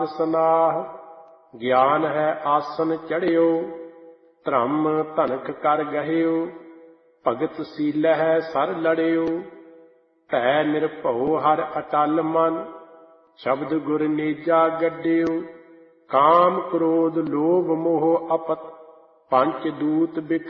ਸਨਾਹ। ਗਿਆਨ ਹੈ ਆਸਨ ਚੜ੍ਹਿਓ, ਧਰਮ ਧਨਕ ਕਰ ਗਹਿਓ। ਭਗਤ ਸੀਲਹਿ ਸਰ ਲੜਿਓ, ਭੈ ਨਿਰਭਉ ਹਰਿ ਅਟਲ ਮਨ। ਸ਼ਬਦ ਗੁਰ ਨੇਜਾ ਗੱਡਿਓ, ਕਾਮ ਕ੍ਰੋਧ ਲੋਭ ਮੋਹ ਅਪਤ। ਪੰਚ ਦੂਤ